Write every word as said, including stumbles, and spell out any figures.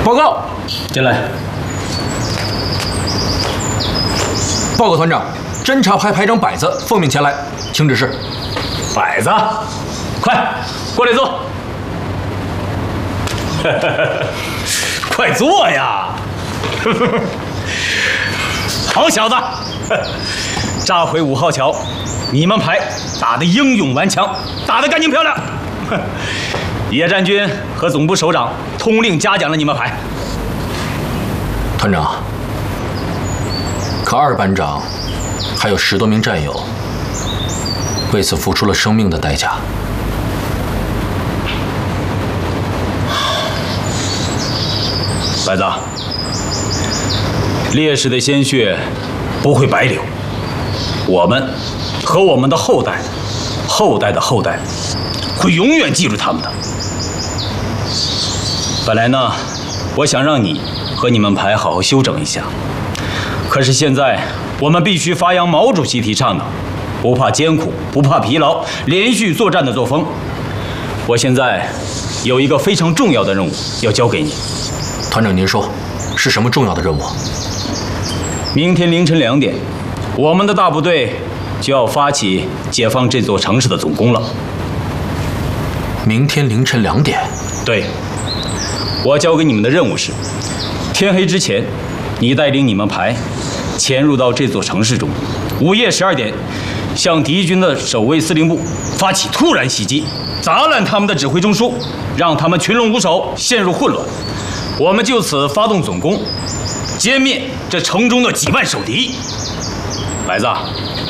报告， 进来。 报告团长，侦察排排长摆子奉命前来，请指示。 摆子，快过来坐。快坐呀！好小子，炸毁五号桥，你们排打得英勇顽强，打得干净漂亮。野战军和总部首长通令嘉奖了你们排。 团长，可二班长还有十多名战友为此付出了生命的代价。 摆子，烈士的鲜血不会白流，我们和我们的后代、后代的后代会永远记住他们的。本来呢，我想让你和你们排好好休整一下，可是现在我们必须发扬毛主席提倡的不怕艰苦、不怕疲劳、连续作战的作风。我现在有一个非常重要的任务要交给你。 团长，您说是什么重要的任务？ 明天凌晨两点，我们的大部队就要发起解放这座城市的总攻了。 明天凌晨两点？ 对。我交给你们的任务是，天黑之前，你带领你们排潜入到这座城市中，午夜十二点，向敌军的守卫司令部发起突然袭击，砸烂他们的指挥中枢，让他们群龙无首，陷入混乱。我们就此发动总攻，歼灭这城中的几万守敌。白子，